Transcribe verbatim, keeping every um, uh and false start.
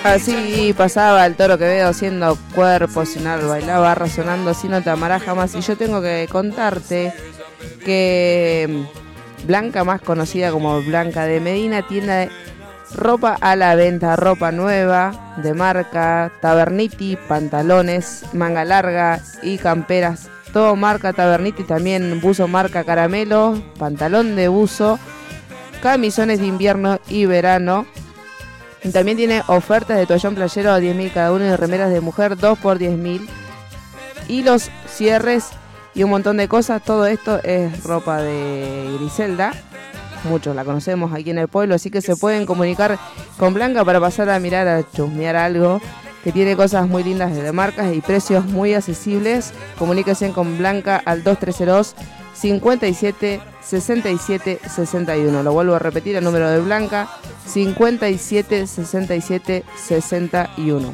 Así pasaba el Toro Quevedo haciendo cuerpo sin al bailaba, razonando así no te amarás jamás. Y yo tengo que contarte que Blanca, más conocida como Blanca de Medina, tiene ropa a la venta, ropa nueva de marca Taverniti, pantalones, manga larga y camperas, todo marca Taverniti, también buzo marca Caramelo, pantalón de buzo, camisones de invierno y verano. Y también tiene ofertas de toallón playero a diez mil cada uno y de remeras de mujer dos por diez mil. Y los cierres y un montón de cosas. Todo esto es ropa de Griselda. Muchos la conocemos aquí en el pueblo, así que se pueden comunicar con Blanca para pasar a mirar, a chusmear algo, que tiene cosas muy lindas de marcas y precios muy accesibles. Comuníquense con Blanca al dos tres cero dos, cincuenta y siete, sesenta y siete, sesenta y uno. Lo vuelvo a repetir, el número de Blanca, cincuenta y siete, sesenta y siete, sesenta y uno.